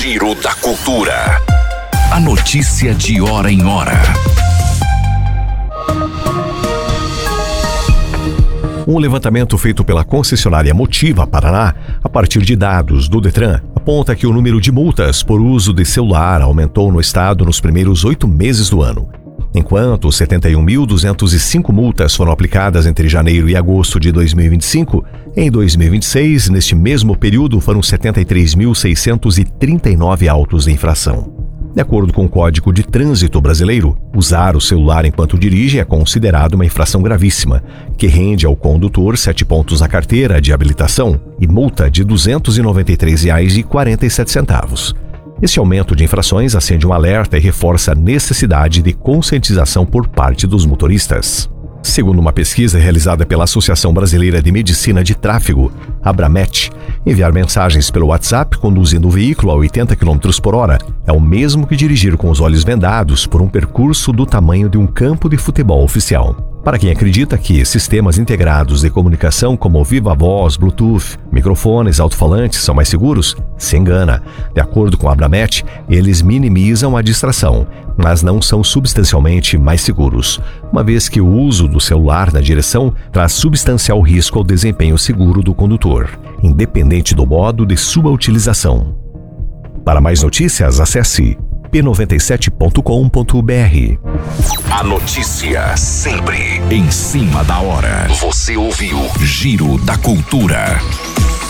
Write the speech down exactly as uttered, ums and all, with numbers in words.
Giro da Cultura. A notícia de hora em hora. Um levantamento feito pela concessionária Motiva Paraná, a partir de dados do Detran, aponta que o número de multas por uso de celular aumentou no estado nos primeiros oito meses do ano. Enquanto setenta e um mil duzentas e cinco multas foram aplicadas entre janeiro e agosto de dois mil e vinte e cinco, em dois mil e vinte e seis, neste mesmo período, foram setenta e três mil seiscentos e trinta e nove autos de infração. De acordo com o Código de Trânsito Brasileiro, usar o celular enquanto dirige é considerado uma infração gravíssima, que rende ao condutor sete pontos na carteira de habilitação e multa de duzentos e noventa e três reais e quarenta e sete centavos. Este aumento de infrações acende um alerta e reforça a necessidade de conscientização por parte dos motoristas. Segundo uma pesquisa realizada pela Associação Brasileira de Medicina de Tráfego, Abramet, enviar mensagens pelo WhatsApp conduzindo o veículo a oitenta quilômetros por hora é o mesmo que dirigir com os olhos vendados por um percurso do tamanho de um campo de futebol oficial. Para quem acredita que sistemas integrados de comunicação como Viva Voz, Bluetooth, microfones, alto-falantes são mais seguros, se engana. De acordo com a Abramet, eles minimizam a distração, mas não são substancialmente mais seguros, uma vez que o uso do celular na direção traz substancial risco ao desempenho seguro do condutor, independente do modo de sua utilização. Para mais notícias, acesse p noventa e sete ponto com ponto b r. A notícia sempre em cima da hora. Você ouviu Giro da Cultura.